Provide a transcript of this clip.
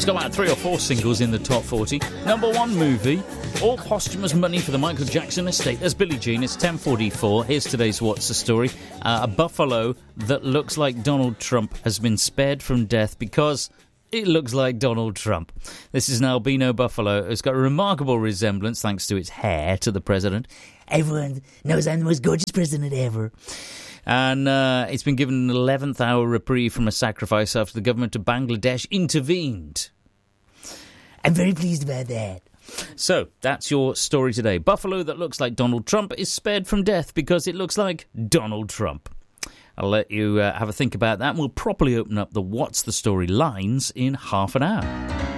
It's got about 3 or 4 singles in the top 40. Number 1 movie, all posthumous money for the Michael Jackson estate. There's Billie Jean. It's 10:44. Here's today's What's the Story. A buffalo that looks like Donald Trump has been spared from death because it looks like Donald Trump. This is an albino buffalo. It's got a remarkable resemblance, thanks to its hair, to the president. Everyone knows I'm the most gorgeous president ever. And it's been given an 11th hour reprieve from a sacrifice after the government of Bangladesh intervened. I'm very pleased about that. So, that's your story today. Buffalo that looks like Donald Trump is spared from death because it looks like Donald Trump. I'll let you have a think about that, and we'll properly open up the What's the Story lines in half an hour.